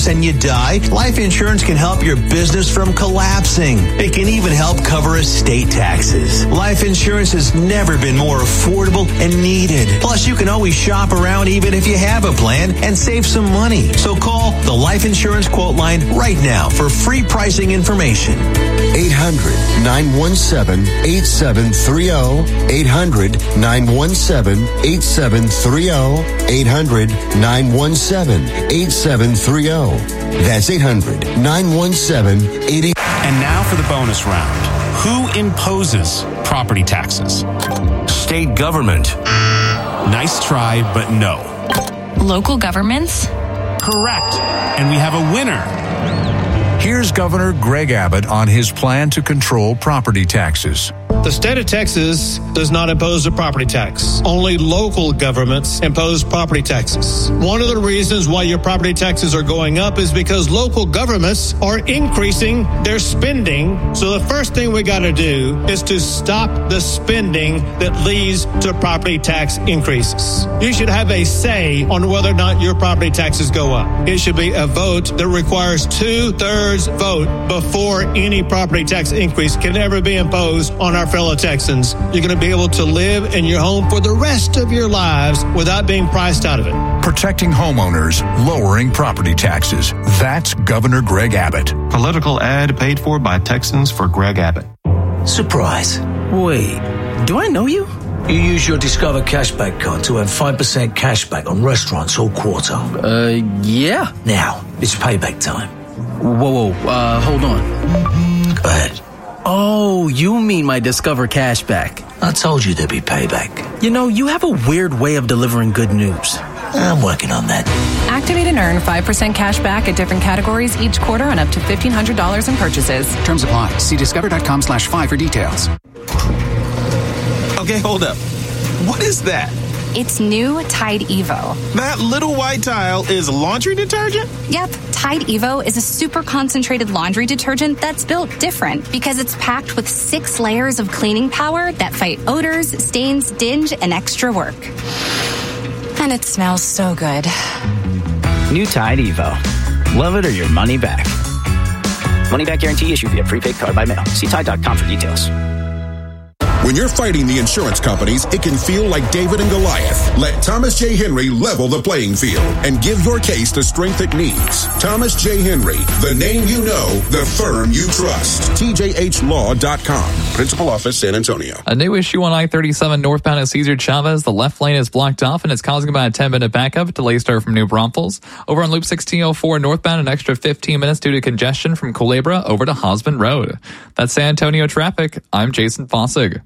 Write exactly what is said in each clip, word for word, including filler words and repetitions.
and you die, life insurance can help your business from collapsing. It can even help cover estate taxes. Life insurance has never been more affordable and needed. Plus, you can always shop around even if you have a plan and save some money. So call the Life Insurance Quote Line right now for free pricing information. eight hundred, nine one seven, eight seven three zero. eight hundred, nine one seven, eight seven three zero. eight hundred, nine one seven, eight seven three zero. That's eight hundred, nine one seven, eight eight. And now for the bonus round. Who imposes property taxes? State government. Nice try, but no. Local governments? Correct. And we have a winner. Here's Governor Greg Abbott on his plan to control property taxes. The state of Texas does not impose a property tax. Only local governments impose property taxes. One of the reasons why your property taxes are going up is because local governments are increasing their spending. So the first thing we got to do is to stop the spending that leads to property tax increases. You should have a say on whether or not your property taxes go up. It should be a vote that requires two-thirds vote before any property tax increase can ever be imposed on our fellow Texans. You're going to be able to live in your home for the rest of your lives without being priced out of it. Protecting homeowners, lowering property taxes. That's Governor Greg Abbott. Political ad paid for by Texans for Greg Abbott. Surprise. Wait, do I know you? You use your Discover Cashback card to have five percent cashback on restaurants all quarter. Uh, yeah. Now, it's payback time. Whoa, whoa, uh, hold on. Go ahead. Oh, you mean my Discover Cashback. I told you there'd be payback. You know, you have a weird way of delivering good news. I'm working on that. Activate and earn five percent cash back at different categories each quarter on up to fifteen hundred dollars in purchases. Terms apply. See discover.com slash five for details. Okay, hold up. What is that? It's new Tide Evo. That little white tile is laundry detergent? Yep. Tide Evo is a super concentrated laundry detergent that's built different because it's packed with six layers of cleaning power that fight odors, stains, dinge, and extra work. And it smells so good. New Tide Evo. Love it or your money back. Money back guarantee issued via prepaid card by mail. See Tide dot com for details. When you're fighting the insurance companies, it can feel like David and Goliath. Let Thomas J. Henry level the playing field and give your case the strength it needs. Thomas J. Henry, the name you know, the firm you trust. T J H law dot com. Principal Office, San Antonio. A new issue on I thirty-seven northbound at Cesar Chavez. The left lane is blocked off and it's causing about a ten-minute backup. Delays start from New Braunfels. Over on Loop sixteen oh four northbound, an extra fifteen minutes due to congestion from Culebra over to Hosman Road. That's San Antonio traffic. I'm Jason Fossig.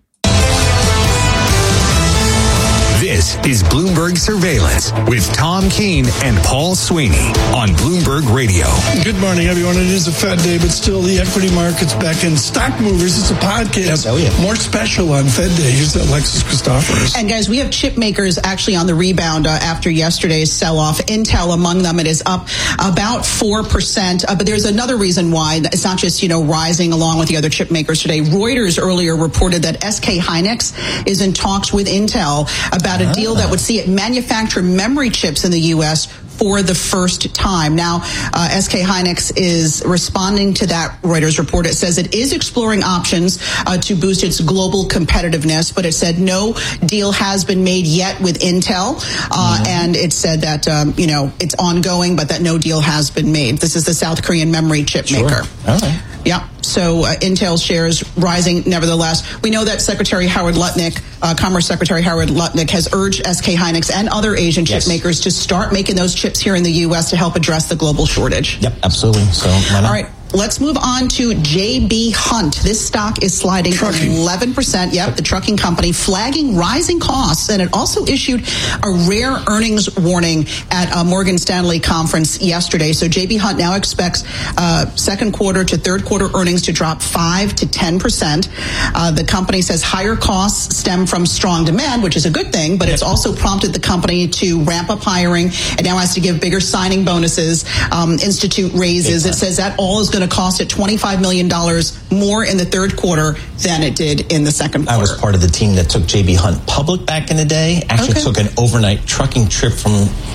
This is Bloomberg Surveillance with Tom Keene and Paul Sweeney on Bloomberg Radio. Good morning, everyone. It is a Fed day, but still the equity market's back in. Stock Movers, it's a podcast. Oh, yeah. More special on Fed day. Here's Alexis Christoforous. And guys, we have chip makers actually on the rebound uh, after yesterday's sell-off. Intel among them, it is up about four percent. Uh, but there's another reason why. It's not just, you know, rising along with the other chip makers today. Reuters earlier reported that S K Hynix is in talks with Intel about a deal that would see it manufacture memory chips in the U S for the first time. Now, uh, S K Hynix is responding to that Reuters report. It says it is exploring options uh, to boost its global competitiveness, but it said no deal has been made yet with Intel. Uh, mm-hmm. And it said that, um, you know, it's ongoing, but that no deal has been made. This is the South Korean memory chip sure. maker. All right. Yeah. So uh, Intel shares rising nevertheless. We know that Secretary Howard Lutnick, uh, Commerce Secretary Howard Lutnick, has urged S K Hynix and other Asian chip yes. makers to start making those chips here in the U S to help address the global shortage. Yep, absolutely. So, all right. Let's move on to J B. Hunt. This stock is sliding trucking. eleven percent. Yep, the trucking company flagging rising costs. And it also issued a rare earnings warning at a Morgan Stanley conference yesterday. So J B. Hunt now expects uh, second quarter to third quarter earnings to drop five to ten percent. Uh, the company says higher costs stem from strong demand, which is a good thing, but it's also prompted the company to ramp up hiring and now has to give bigger signing bonuses, um, institute raises. It says that all is going to going to cost it twenty-five million dollars more in the third quarter than it did in the second quarter. I was part of the team that took J B. Hunt public back in the day. Actually okay. took an overnight trucking trip from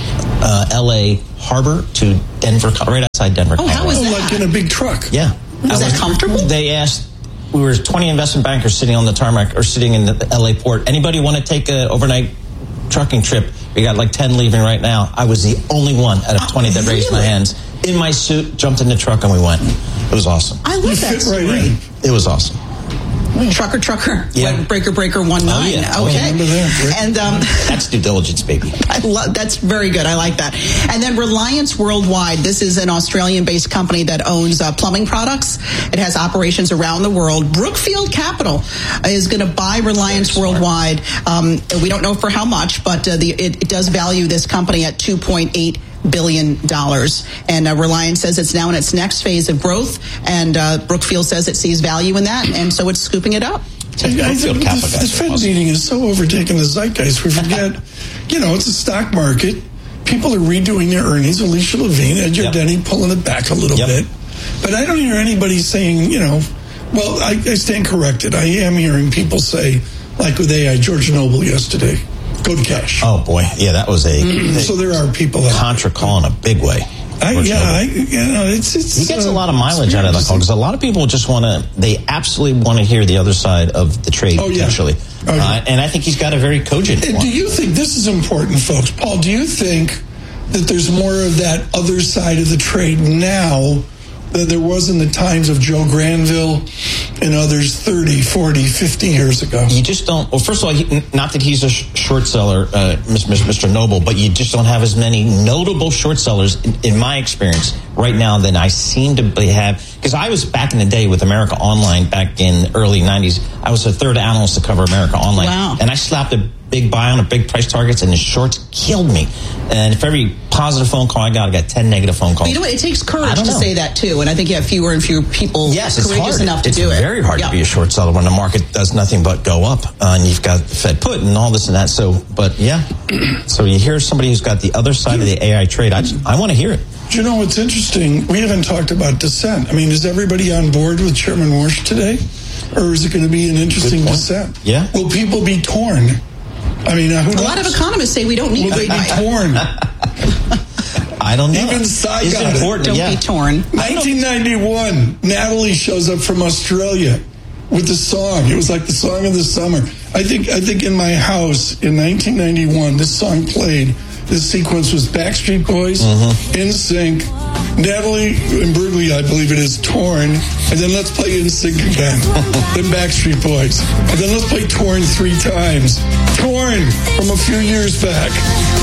uh, L A Harbor to Denver, right outside Denver. Oh, how was that? Like in a big truck. Yeah. Was, was that comfortable? They asked, we were twenty investment bankers sitting on the tarmac or sitting in the L A port. Anybody want to take an overnight trucking trip? We got like ten leaving right now. I was the only one out of twenty that raised my hands. In my suit, jumped in the truck, and we went. It was awesome. I love that story. Right it was awesome. Trucker, trucker, yeah. breaker, breaker, one nine. Oh, yeah. Okay, oh, yeah. and um, that's due diligence, baby. I love that's very good. I like that. And then Reliance Worldwide. This is an Australian-based company that owns uh, plumbing products. It has operations around the world. Brookfield Capital is going to buy Reliance Worldwide. Um, we don't know for how much, but uh, the, it, it does value this company at two point eight billion dollars. And uh, Reliance says it's now in its next phase of growth, and uh, Brookfield says it sees value in that, and so it's scooping it up. I, I think the, the Fed meeting is so overtaken the zeitgeist. We forget, you know, it's a stock market. People are redoing their earnings. Alicia Levine, Ed Giordani yep. pulling it back a little yep. bit. But I don't hear anybody saying, you know, well, I, I stand corrected. I am hearing people say, like with A I, George Noble yesterday, go to cash. Oh, boy. Yeah, that was a... Mm-hmm. a so there are people that... Contra call in a big way. I, yeah, I, you know, it's, it's... He gets uh, a lot of mileage out of that call, because a lot of people just want to... They absolutely want to hear the other side of the trade, oh, potentially. Yeah. Oh, yeah. Uh, and I think he's got a very cogent and one. Do you think... This is important, folks. Paul, do you think that there's more of that other side of the trade now than there was in the times of Joe Granville and others thirty, forty, fifty years ago? You just don't... Well, first of all, he, not that he's a sh- short seller, uh, Mister Noble, but you just don't have as many notable short sellers, in, in my experience, right now than I seem to be have. Because I was back in the day with America Online back in the early nineties. I was the third analyst to cover America Online. Wow. And I slapped a big buy on a big price targets, and the shorts killed me. And for every positive phone call I got, I got ten negative phone calls. But you know what? It takes courage to know. say that, too. And I think you have fewer and fewer people yes, it's courageous hard. enough to it's do it. It's very hard yep. to be a short seller when the market does nothing but go up. Uh, and you've got Fed put and all this and that. So, but yeah. So you hear somebody who's got the other side of the A I trade. I, just, I want to hear it. Do you know what's interesting? We haven't talked about dissent. I mean, is everybody on board with Chairman Warsh today? Or is it going to be an interesting dissent? Yeah. Will people be torn? I mean, uh, who a knows? lot of economists say we don't need Will they be torn? I don't know. Even Cy it's got important. It. Don't yeah. be torn. nineteen ninety-one, Natalie shows up from Australia with the song. It was like the song of the summer. I think. I think in my house in nineteen ninety-one, this song played. This sequence was Backstreet Boys, mm-hmm. N Sync, Natalie Imbruglia, I believe it is, Torn, and then let's play N Sync again. Then Backstreet Boys, and then let's play Torn three times. Torn from a few years back.